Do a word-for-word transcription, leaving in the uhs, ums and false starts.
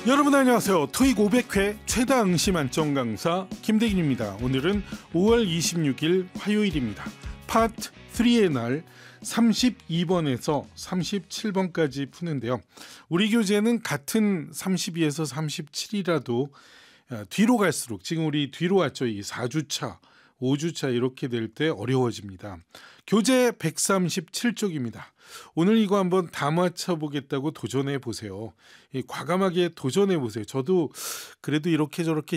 여러분 안녕하세요. 토익 오백 회 최다 응시 만점 강사 김대gin입니다. 오늘은 오월 이십육일 화요일입니다. 파트 삼의 날 삼십이 번에서 삼십칠 번까지 푸는데요. 우리 교재는 같은 삼십이에서 삼십칠이라도 뒤로 갈수록, 지금 우리 뒤로 왔죠. 이 사 주차, 오 주차 이렇게 될 때 어려워집니다. 교재 백삼십칠 쪽입니다. 오늘 이거 한번 다 맞춰보겠다고 도전해 보세요. 과감하게 도전해 보세요. 저도 그래도 이렇게 저렇게